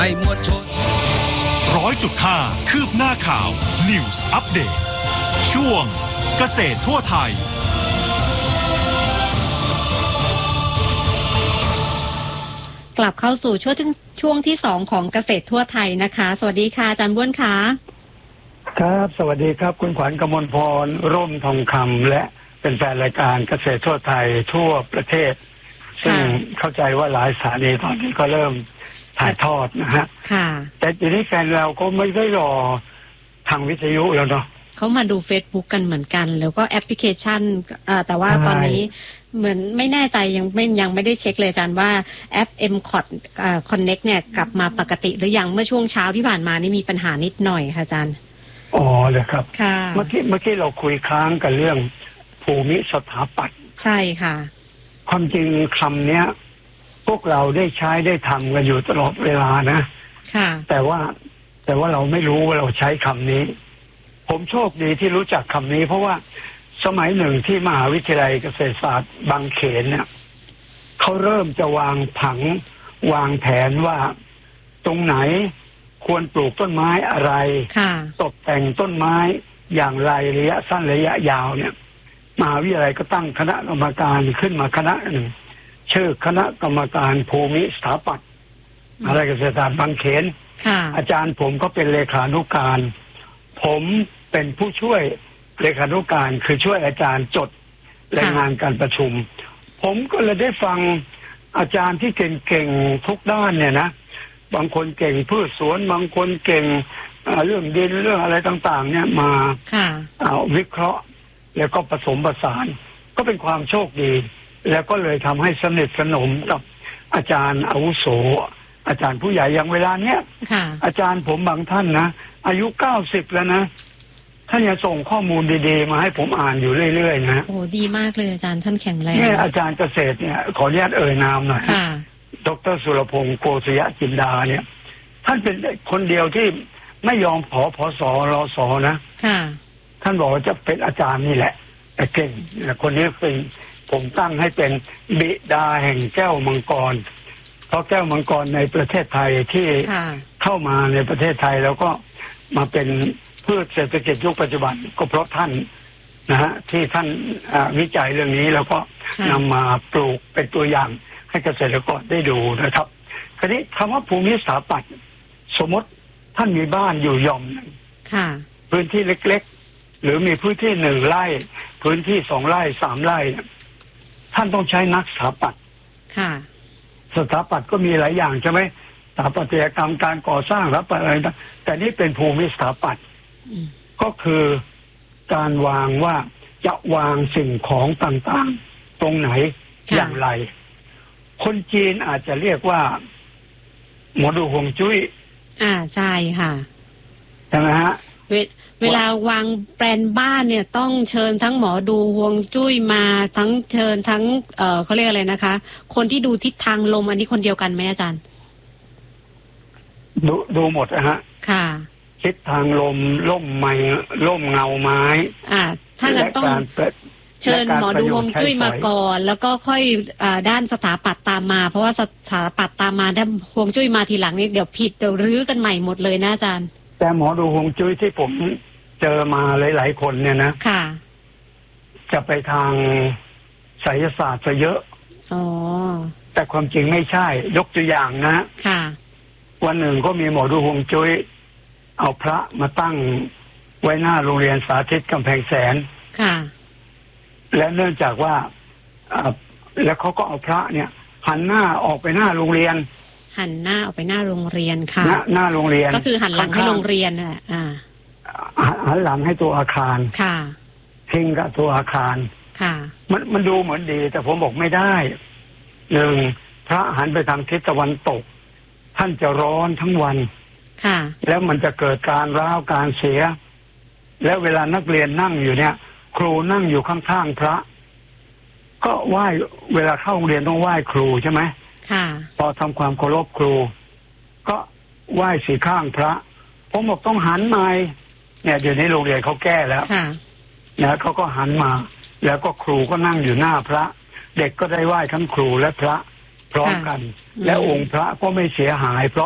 ให้มวลชน 100.5 คืบหน้าข่าว News Update ช่วงเกษตรทั่วไทยกลับเข้าสู่ช่วงที่2ของเกษตรทั่วไทยนะคะสวัสดีค่ะอาจารย์บ้วนค่ะครับสวัสดีครับคุณขวัญกมลพรร่มทองคำและเป็นแฟนรายการเกษตรทั่วไทยทั่วประเทศซึ่งเข้าใจว่าหลายสถานีตอนนี้ก็เริ่มถ่ายทอดนะฮะแต่ทีนี้แฟนเราก็ไม่ได้รอทางวิทยุแล้วเนาะเขามาดู Facebook กันเหมือนกันแล้วก็แอปพลิเคชันแต่ว่าตอนนี้เหมือนไม่แน่ใจยังไม่ได้เช็คเลยอาจารย์ว่าแอป MCOT Connect เนี่ยกลับมาปกติหรือยังเมื่อช่วงเช้าที่ผ่านมานี่มีปัญหานิดหน่อยค่ะอาจารย์อ๋อเลยครับค่ะเมื่อกี้เราคุยค้างกันเรื่องภูมิสถาปัตย์ใช่ค่ะความจริงคำเนี้ยพวกเราได้ใช้ได้ทำกันอยู่ตลอดเวลานะค่ะแต่ว่าเราไม่รู้ว่าเราใช้คำนี้ผมโชคดีที่รู้จักคำนี้เพราะว่าสมัยหนึ่งที่มหาวิทยาลัยเกษตรศาสตร์บางเขนเนี่ยเขาเริ่มจะวางผังวางแผนว่าตรงไหนควรปลูกต้นไม้อะไรตกแต่งต้นไม้อย่างไรระยะสั้นระยะยาวเนี่ยมหาวิทยาลัยก็ตั้งคณะกรรมการขึ้นมาคณะหนึ่งชื่อคณะกรรมการภูมิสถาปัตย์อะไรเกษตรศาสตร์บางเขนอาจารย์ผมก็เป็นเลขานุการผมเป็นผู้ช่วยเลขานุการคือช่วยอาจารย์จดรายงานการประชุมผมก็เลยได้ฟังอาจารย์ที่เก่งๆทุกด้านเนี่ยนะบางคนเก่งพืชสวนบางคนเก่งเรื่องดินเรื่องอะไรต่างๆเนี่ยมาวิเคราะห์แล้วก็ผสมผสานก็เป็นความโชคดีแล้วก็เลยทำให้สนิทสนมกับอาจารย์อาวุโสอาจารย์ผู้ใหญ่อย่างเวลาเนี้ยอาจารย์ผมบางท่านนะอายุ90แล้วนะท่านยังส่งข้อมูลดีๆมาให้ผมอ่านอยู่เรื่อยๆนะโอ้ดีมากเลยอาจารย์ท่านแข็งแรงเนี่ยอาจารย์เกษตรเนี่ยขออนุญาตเอ่ยนามหน่อยดร.สุรพงศ์โกศยจินดาเนี่ยท่านเป็นคนเดียวที่ไม่ยอมขอพสรสนะท่านบอกว่าจะเป็นอาจารย์นี่แหละแต่เก่งคนนี้เป็นผมตั้งให้เป็นบิดาแห่งแก้วมังกรเพราะแก้วมังกรในประเทศไทยที่เข้ามาในประเทศไทยแล้วก็มาเป็นพืชเศรษฐกิจยุคปัจจุบันก็เพราะท่านนะฮะที่ท่านวิจัยเรื่องนี้แล้วก็นำมาปลูกเป็นตัวอย่างให้เกษตรกรได้ดูนะครับคราวนี้คำว่าภูมิสถาปัตย์สมมติท่านมีบ้านอยู่ย่อมหนึ่งพื้นที่เล็กๆหรือมีพื้นที่1 ไร่พื้นที่2 ไร่3 ไร่ท่านต้องใช้นักสถาปัตย์สถาปัตย์ก็มีหลายอย่างใช่ไหมสถาปัตยกรรมการก่อสร้างสถาปัตย์อะไรต่างแต่นี่เป็นภูมิสถาปัตย์ก็คือการวางว่าจะวางสิ่งของต่างๆตรงไหนอย่างไรคนจีนอาจจะเรียกว่าหมอดูฮวงจุ้ยใช่ค่ะใช่ไหมฮะเวลาวางแปลนบ้านเนี่ยต้องเชิญทั้งหมอดูฮวงจุ้ยมาทั้งเชิญทั้งเขาเรียกอะไรนะคะคนที่ดูทิศทางลมอันนี้คนเดียวกันไหมอาจารย์ดูหมดนะฮะค่ะทิศทางลมล่มไม้ล่มเงาไม้ถ้างั้นต้องเชิญหมอดูฮวงจุ้ยมาก่อนแล้วก็ค่อยด้านสถาปัตย์ตามมาเพราะว่าสถาปัตย์ตามมาถ้าฮวงจุ้ยมาทีหลังนี่เดี๋ยวผิดเดี๋ยวรื้อกันใหม่หมดเลยนะอาจารย์แต่หมอดูฮวงจุ้ยที่ผมเจอมาหลายๆคนเนี่ยนะจะไปทางไสยศาสตร์ซะเยอะแต่ความจริงไม่ใช่ยกตัวอย่างนะวันหนึ่งก็มีหมอดูฮวงจุ้ยเอาพระมาตั้งไว้หน้าโรงเรียนสาธิตกำแพงแสนและเนื่องจากว่าแล้วเขาก็เอาพระเนี่ยหันหน้าออกไปหน้าโรงเรียนหันหน้าออกไปหน้าโรงเรียนค่ะหน้าโรงเรียนก็คือหันหลังให้โรงเรียนน่ะหันหลังให้ตัวอาคารค่ะพิงกับตัวอาคารค่ะมันดูเหมือนดีแต่ผมบอกไม่ได้หนึ่งพระหันไปทางทิศตะวันตกท่านจะร้อนทั้งวันค่ะแล้วมันจะเกิดการร้าวการเสียแล้วเวลานักเรียนนั่งอยู่เนี่ยครูนั่งอยู่ข้างๆพระก็ไหว้เวลาเข้าโรงเรียนต้องไหว้ครูใช่ไหมค่ะพอทำความเคารพครูก็ไหว้สีข้างพระผมบอกต้องหันมาเนี่ยเดี๋ยวนี้โรงเรียนเขาแก้แล้วนะเขาก็หันมาแล้วก็ครูก็นั่งอยู่หน้าพระเด็กก็ได้ไหว้ทั้งครูและพระพร้อมกันและองค์พระก็ไม่เสียหายเพราะ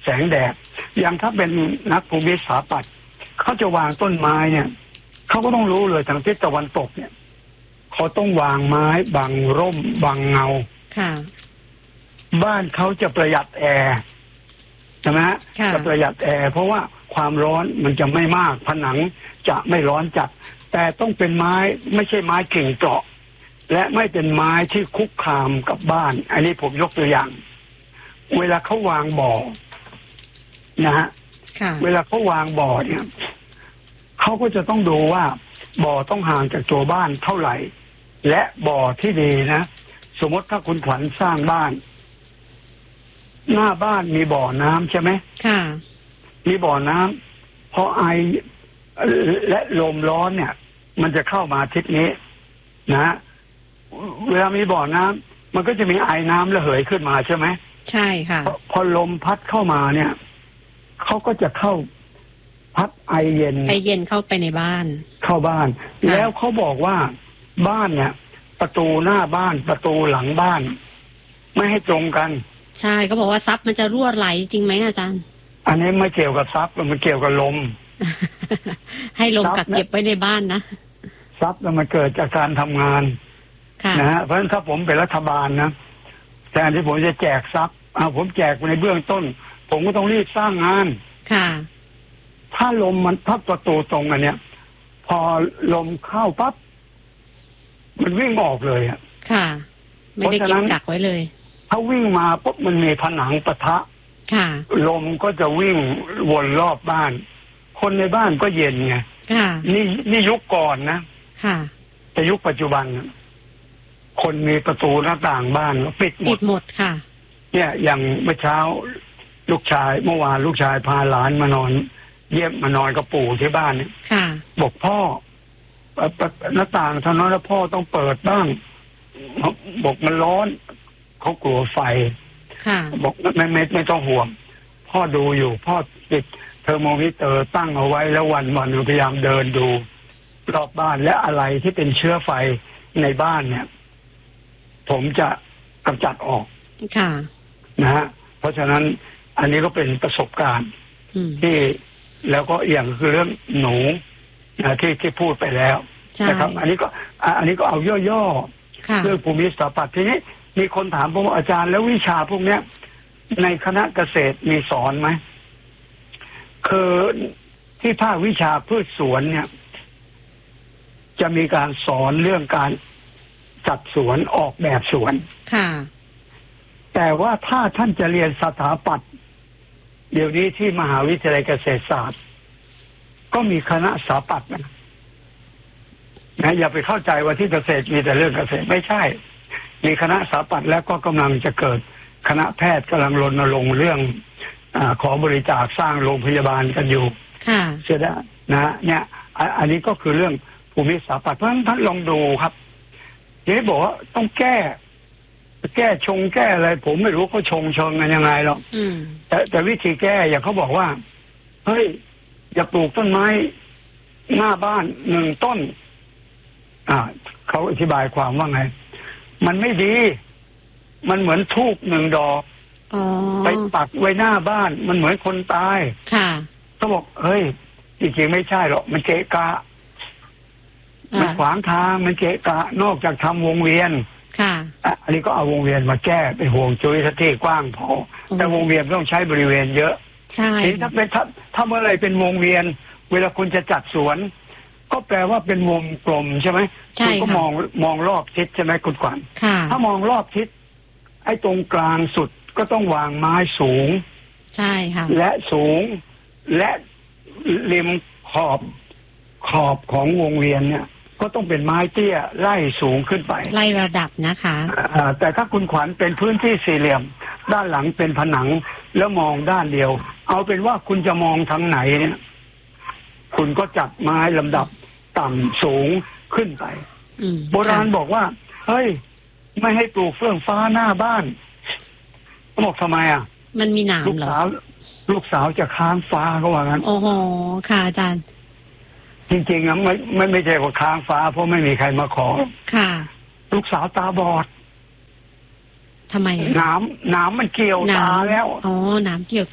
แสงแดดอย่างถ้าเป็นนักภูมิศาสตร์ปัตย์เขาจะวางต้นไม้เนี่ยเขาก็ต้องรู้เลยทางทิศตะวันตกเนี่ยเขาต้องวางไม้บังร่มบังเงาค่ะบ้านเขาจะประหยัดแอร์ใช่ไหมฮะจะประหยัดแอร์เพราะว่าความร้อนมันจะไม่มากผนังจะไม่ร้อนจัดแต่ต้องเป็นไม้ไม่ใช่ไม้กิ่งเกาะและไม่เป็นไม้ที่คุกคามกับบ้านอันนี้ผมยกตัวอย่างเวลาเขาวางบ่อนะฮะเวลาเขาวางบ่อเนี่ยเขาก็จะต้องดูว่าบ่อต้องห่างจากตัวบ้านเท่าไหร่และบ่อที่ดีนะสมมติถ้าคุณขวัญสร้างบ้านหน้าบ้านมีบ่อน้ำใช่ไหมค่ะมีบ่อน้ำพอไอและลมร้อนเนี่ย มันจะเข้ามาทิศนี้นะเวลามีบ่อน้ำมันก็จะมีไอน้ำระเหยขึ้นมาใช่ไหมใช่ค่ะพอลมพัดเข้ามาเนี่ยเขาก็จะเข้าพัดไอเย็นเข้าไปในบ้านเข้าบ้านแล้วเขาบอกว่าบ้านเนี่ยประตูหน้าบ้านประตูหลังบ้านไม่ให้ตรงกันใช่เขาบอกว่าซับมันจะรั่วไหลจริงไหมอาจารย์อันนี้ไม่เกี่ยวกับซับมันเกี่ยวกับลมให้ลมกักเก็บไว้ในบ้านนะซับมันเกิดจากการทำงานนะฮะเพราะฉะนั้นถ้าผมเป็นรัฐบาลนะแทนที่ผมจะแจกซับผมแจกในเบื้องต้นผมก็ต้องรีบสร้างงานค่ะถ้าลมมันพัดประตูตรงอันเนี้ยพอลมเข้าปั๊บมันวิ่งออกเลยอ่ะค่ะไม่ได้เก็บกักไว้เลยถ้าวิ่งมาปุ๊บมันมีผนังปะทะค่ะลมก็จะวิ่งวนรอบบ้านคนในบ้านก็เย็นไงค่ะนี่ยุคก่อนนะค่ะแต่ยุคปัจจุบันคนมีประตูหน้าต่างบ้านปิดหมดค่ะเนี่ยอย่างเมื่อเช้าลูกชายเมื่อวานลูกชายพาหลานมานอนเยี่ยมมานอนกับปู่ที่บ้านเนี่ยบอกพ่อหน้าต่างเท่านั้นแล้วพ่อต้องเปิดบ้างบอกมันร้อนเขากลัวไฟบอกไม่ต้องห่วงพ่อดูอยู่พ่อติดเทอร์โมมิเตอร์ตั้งเอาไว้แล้ววันพยายามเดินดูรอบบ้านและอะไรที่เป็นเชื้อไฟในบ้านเนี่ยผมจะกำจัดออกนะฮะเพราะฉะนั้นอันนี้ก็เป็นประสบการณ์ที่แล้วก็อย่างคือเรื่องหนูที่พูดไปแล้วนะครับอันนี้ก็เอาย่อๆเรื่องภูมิศาสตร์ทีนี้มีคนถามผมว่าอาจารย์แล้ววิชาพวกเนี้ยในคณะเกษตรมีสอนไหมคือที่ภาควิชาพืชสวนเนี่ยจะมีการสอนเรื่องการจัดสวนออกแบบสวนค่ะแต่ว่าถ้าท่านจะเรียนสถาปัตย์เดี๋ยวนี้ที่มหาวิทยาลัยเกษตรศาสตร์ก็มีคณะสถาปัตย์นะอย่าไปเข้าใจว่าที่เกษตรมีแต่เรื่องเกษตรไม่ใช่มีคณะสถาปัตย์แล้วก็กำลังจะเกิดคณะแพทย์กำลังรณรงค์เรื่องขอบริจาคสร้างโรงพยาบาลกันอยู่เสียได้นะเนี่ยอันนี้ก็คือเรื่องภูมิสถาปัตย์เพราะฉะนั้นท่านลองดูครับที่บอกว่าต้องแก้อะไรผมไม่รู้เขาชงกันยังไงหรอกแต่วิธีแก้อย่างเขาบอกว่าเฮ้ยอย่าปลูกต้นไม้หน้าบ้าน1 ต้นเขาอธิบายความว่าไงมันไม่ดีมันเหมือนธูป1 ดอกไปปักไว้หน้าบ้านมันเหมือนคนตายเขาบอกเฮ้ยจริงๆไม่ใช่หรอกมันเกะกะมันขวางทางมันเกะกะนอกจากทำวงเวียนอันนี้ก็เอาวงเวียนมาแก้เป็นห่วงจุ้ยที่กว้างพอแต่วงเวียนต้องใช้บริเวณเยอะถ้าเป็นถ้าเมื่อไรเป็นวงเวียนเวลาคุณจะจัดสวนก็แปลว่าเป็นวงกลมใช่ไหมคุณก็มองรอบทิศใช่ไหมคุณขวัญถ้ามองรอบทิศไอ้ตรงกลางสุดก็ต้องวางไม้สูงใช่ค่ะและสูงและริมขอบของวงเวียนเนี่ยก็ต้องเป็นไม้เตี้ยไล่สูงขึ้นไปไล่ระดับนะคะแต่ถ้าคุณขวัญเป็นพื้นที่สี่เหลี่ยมด้านหลังเป็นผนังแล้วมองด้านเดียวเอาเป็นว่าคุณจะมองทางไหนเนี่ยคุณก็จัดไม้ลำดับต่ำสูงขึ้นไปโบราณบอกว่าเฮ้ยไม่ให้ปลูกเฟื่องฟ้าหน้าบ้านบอกทำไมมันมีหนามเหรอลูกสาวจะค้างฟ้าเขาว่างั้นโอ้โหค่ะอาจารย์จริงๆไม่ใช่ว่าค้างฟ้าเพราะไม่มีใครมาขอค่ะลูกสาวตาบอดทำไมน้ำมันเกี่ยวตาแล้วน้ำเกี่ยวตามไป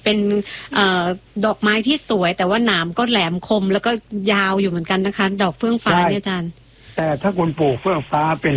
เป็นดอกไม้ที่สวยแต่ว่าหนามก็แหลมคมแล้วก็ยาวอยู่เหมือนกันนะคะ ดอกเฟื่องฟ้าเนี่ยอาจารย์แต่ถ้าคุณปลูกเฟื่องฟ้าเป็น